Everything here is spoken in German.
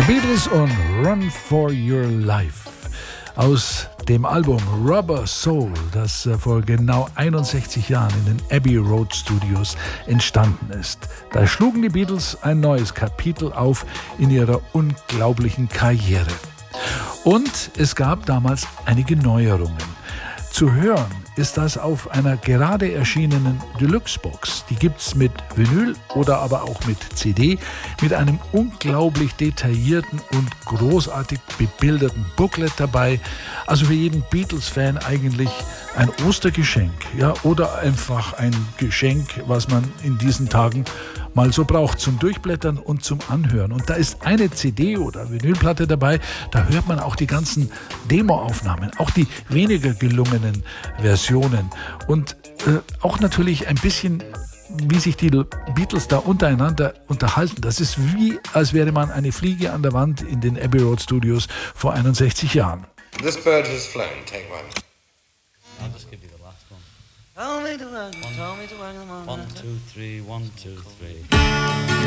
Beatles und Run for Your Life aus dem Album Rubber Soul, das vor genau 61 Jahren in den Abbey Road Studios entstanden ist. Da schlugen die Beatles ein neues Kapitel auf in ihrer unglaublichen Karriere. Und es gab damals einige Neuerungen. Zu hören ist das auf einer gerade erschienenen Deluxe-Box. Die gibt's mit Vinyl oder aber auch mit CD, mit einem unglaublich detaillierten und großartig bebilderten Booklet dabei. Also für jeden Beatles-Fan eigentlich ein Ostergeschenk, ja, oder einfach ein Geschenk, was man in diesen Tagen mal so braucht zum Durchblättern und zum Anhören. Und da ist eine CD oder Vinylplatte dabei, da hört man auch die ganzen Demoaufnahmen, auch die weniger gelungenen Versionen und auch natürlich ein bisschen, wie sich die Beatles da untereinander unterhalten. Das ist wie, als wäre man eine Fliege an der Wand in den Abbey Road Studios vor 61 Jahren. This bird has flown. Take one. I'll just give you the last one. Tell me to work, tell me to work. 1, 2, 3, 1, 2, 3.